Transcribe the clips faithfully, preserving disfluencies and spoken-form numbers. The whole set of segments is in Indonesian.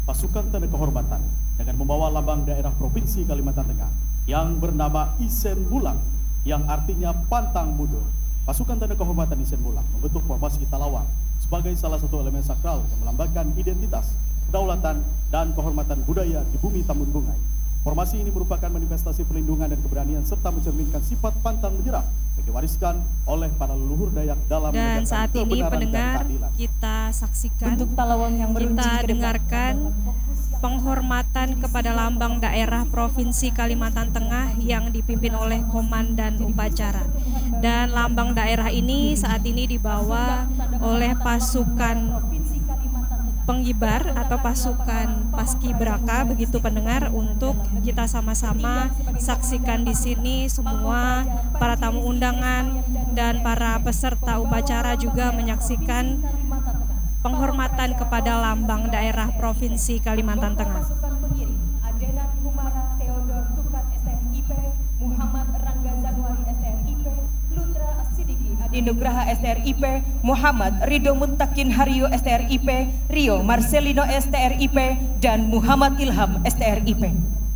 pasukan tanda kehormatan dengan membawa lambang daerah Provinsi Kalimantan Tengah yang bernama Isen Bulang, yang artinya pantang mundur. Pasukan tanda kehormatan Isen Bulang membentuk formasi Talawang sebagai salah satu elemen sakral yang melambangkan identitas, kedaulatan, dan kehormatan budaya di bumi Tambun Bungai. Formasi ini merupakan manifestasi perlindungan dan keberanian serta mencerminkan sifat pantang menyerah yang diwariskan oleh para leluhur Dayak dalam dan saat ini pendengar kita saksikan, bentuk talawang yang kita dengarkan penghormatan kepada lambang daerah Provinsi Kalimantan Tengah yang dipimpin oleh Komandan Upacara. Dan lambang daerah ini saat ini dibawa oleh pasukan pengibar atau pasukan paskibraka, begitu pendengar, untuk kita sama-sama saksikan di sini. Semua para tamu undangan dan para peserta upacara juga menyaksikan penghormatan kepada lambang daerah Provinsi Kalimantan Tengah. Nugraha S T R I P, Muhammad Ridho Muttakin Haryo S T R I P, Rio Marcelino S T R I P, dan Muhammad Ilham S T R I P.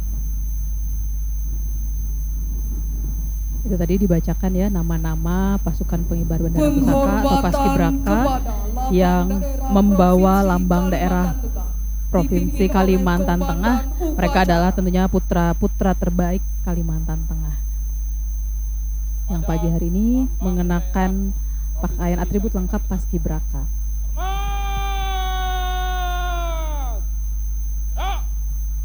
Itu tadi dibacakan ya nama-nama pasukan pengibar bendera pusaka atau paskibraka yang membawa lambang daerah Provinsi Kalimantan Tengah. Mereka adalah tentunya putra-putra terbaik Kalimantan Tengah yang pagi hari ini mengenakan pakaian atribut lengkap paskibraka.